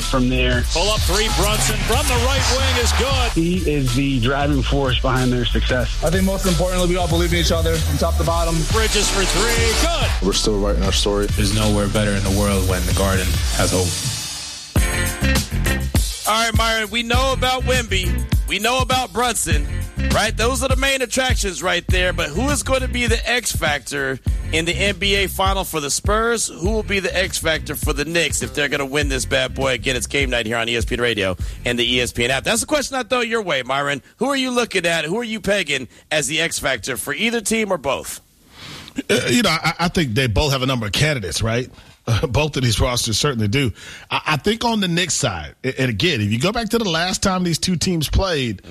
from there. Pull up three, Brunson from the right wing is good. He is the driving force behind their success. I think most importantly, we all believe in each other from top to bottom. Bridges for three, good. We're still writing our story. There's nowhere better in the world when the Garden has hope. All right, Myron, we know about Wemby. We know about Brunson, right? Those are the main attractions right there. But who is going to be the X factor in the NBA Final for the Spurs? Who will be the X factor for the Knicks if they're going to win this bad boy? Again, it's game night here on ESPN Radio and the ESPN app. That's the question I throw your way, Myron. Who are you looking at? Who are you pegging as the X factor for either team or both? I think they both have a number of candidates, right? Both of these rosters certainly do. I think on the Knicks side, and again, if you go back to the last time these two teams played,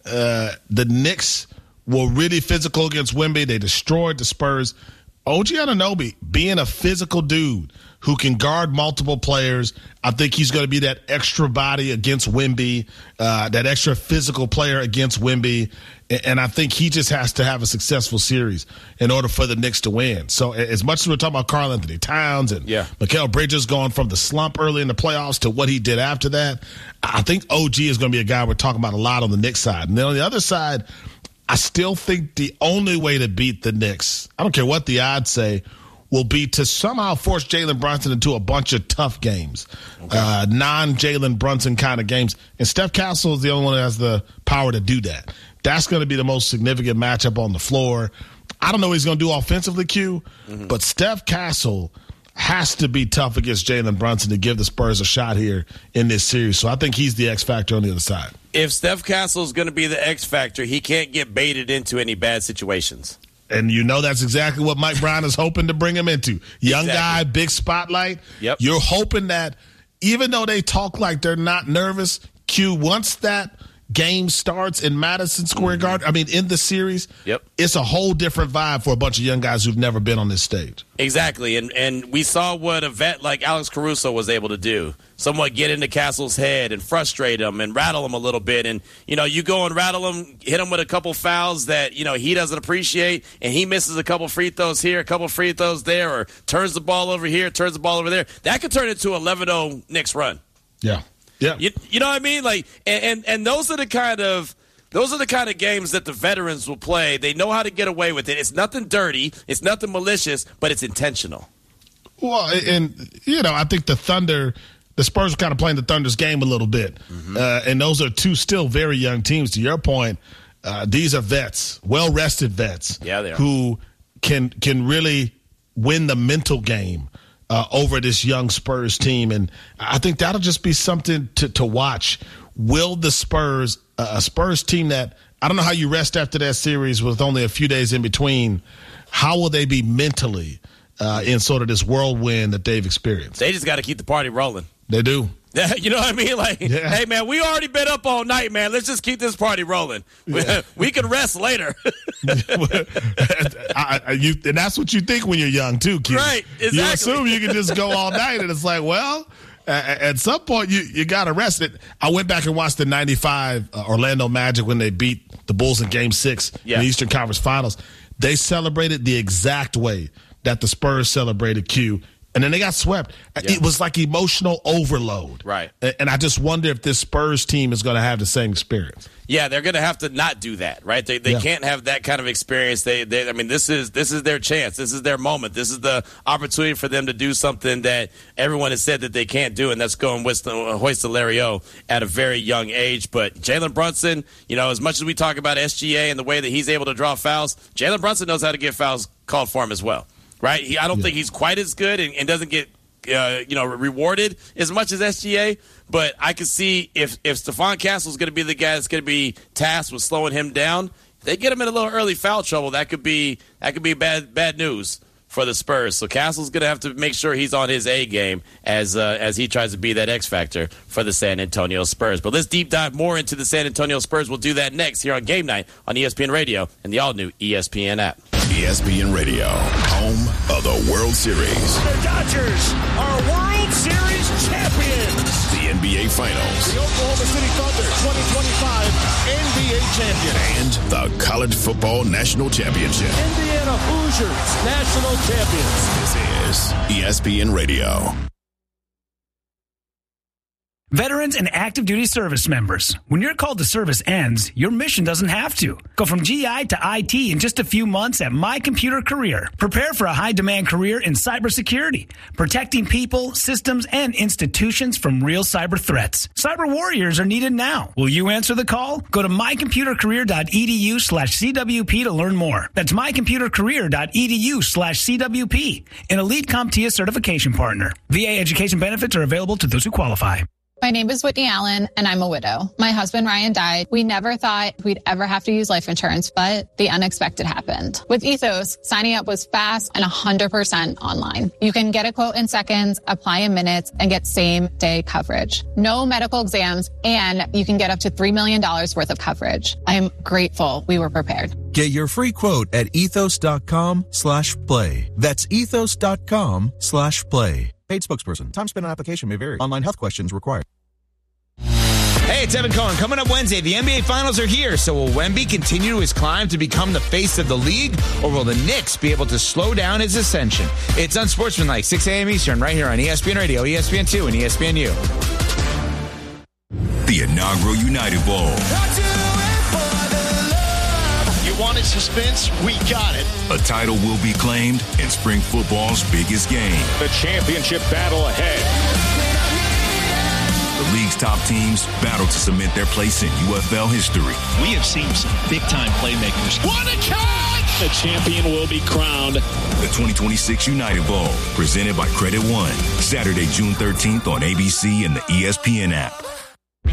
the Knicks were really physical against Wemby. They destroyed the Spurs. OG Anunoby, being a physical dude who can guard multiple players, I think he's going to be that extra body against Wemby, that extra physical player against Wemby. And I think he just has to have a successful series in order for the Knicks to win. So as much as we're talking about Karl Anthony Towns and Mikal Bridges going from the slump early in the playoffs to what he did after that, I think OG is going to be a guy we're talking about a lot on the Knicks side. And then on the other side, I still think the only way to beat the Knicks, I don't care what the odds say, will be to somehow force Jalen Brunson into a bunch of tough games, non-Jalen Brunson kind of games. And Steph Castle is the only one that has the power to do that. That's going to be the most significant matchup on the floor. I don't know what he's going to do offensively, Q, but Steph Castle has to be tough against Jalen Brunson to give the Spurs a shot here in this series. So I think he's the X factor on the other side. If Steph Castle is going to be the X factor, he can't get baited into any bad situations. And you know that's exactly what Mike Brown is hoping to bring him into. Young guy, big spotlight. Yep. You're hoping that even though they talk like they're not nervous, Q, once that game starts in Madison Square Garden, I mean, in the series, it's a whole different vibe for a bunch of young guys who've never been on this stage. Exactly. And we saw what a vet like Alex Caruso was able to do. Somewhat get into Castle's head and frustrate him and rattle him a little bit. And, you go and rattle him, hit him with a couple fouls that, he doesn't appreciate, and he misses a couple free throws here, a couple free throws there, or turns the ball over here, turns the ball over there. That could turn into an 11-0 Knicks run. Yeah. Yeah. You know what I mean? Like, and those are the kind of games that the veterans will play. They know how to get away with it. It's nothing dirty. It's nothing malicious, but it's intentional. Well, and, I think the Spurs are kind of playing the Thunder's game a little bit. And those are two still very young teams. To your point, these are vets, well-rested vets. Yeah, they are. Who can really win the mental game over this young Spurs team. And I think that'll just be something to watch. Will the Spurs, a Spurs team that, I don't know how you rest after that series with only a few days in between, how will they be mentally in sort of this whirlwind that they've experienced? They just got to keep the party rolling. They do. You know what I mean? Like, hey, man, we already been up all night, man. Let's just keep this party rolling. Yeah. We can rest later. And that's what you think when you're young, too, Q. Right, exactly. You assume you can just go all night, and it's like, well, at some point you got to rest it. I went back and watched the 95 Orlando Magic when they beat the Bulls in Game 6 in the Eastern Conference Finals. They celebrated the exact way that the Spurs celebrated, Q. And then they got swept. It was like emotional overload. Right. And I just wonder if this Spurs team is going to have the same experience. Yeah, they're going to have to not do that, right? They can't have that kind of experience. I mean, this is their chance. This is their moment. This is the opportunity for them to do something that everyone has said that they can't do, and that's go and hoist the Larry-O at a very young age. But Jalen Brunson, as much as we talk about SGA and the way that he's able to draw fouls, Jalen Brunson knows how to get fouls called for him as well. Right, I don't think he's quite as good and doesn't get rewarded as much as SGA. But I can see if Stephon Castle is going to be the guy that's going to be tasked with slowing him down, if they get him in a little early foul trouble, that could be bad news for the Spurs. So Castle's going to have to make sure he's on his A game as he tries to be that X factor for the San Antonio Spurs. But let's deep dive more into the San Antonio Spurs. We'll do that next here on Game Night on ESPN Radio and the all-new ESPN app. ESPN Radio, home of the World Series. The Dodgers are World Series champions. The NBA Finals. The Oklahoma City Thunder 2025 NBA champion. And the College Football National Championship. Indiana Hoosiers national champions. This is ESPN Radio. Veterans and active duty service members. When your call to service ends, your mission doesn't have to. Go from GI to IT in just a few months at My Computer Career. Prepare for a high-demand career in cybersecurity, protecting people, systems, and institutions from real cyber threats. Cyber warriors are needed now. Will you answer the call? Go to mycomputercareer.edu/CWP to learn more. That's mycomputercareer.edu/CWP, an elite CompTIA certification partner. VA education benefits are available to those who qualify. My name is Whitney Allen, and I'm a widow. My husband, Ryan, died. We never thought we'd ever have to use life insurance, but the unexpected happened. With Ethos, signing up was fast and 100% online. You can get a quote in seconds, apply in minutes, and get same-day coverage. No medical exams, and you can get up to $3 million worth of coverage. I am grateful we were prepared. Get your free quote at ethos.com/play. That's ethos.com/play. Paid spokesperson. Time spent on application may vary. Online health questions required. Hey, it's Evan Cohen. Coming up Wednesday, the NBA Finals are here. So will Wemby continue his climb to become the face of the league, or will the Knicks be able to slow down his ascension? It's Unsportsmanlike, 6 a.m. Eastern, right here on ESPN Radio, ESPN2, and ESPNU. The inaugural United Bowl. You wanted suspense? We got it. A title will be claimed in spring football's biggest game. The championship battle ahead. The league's top teams battle to cement their place in UFL history. We have seen some big-time playmakers. What a catch! The champion will be crowned. The 2026 United Bowl, presented by Credit One. Saturday, June 13th on ABC and the ESPN app.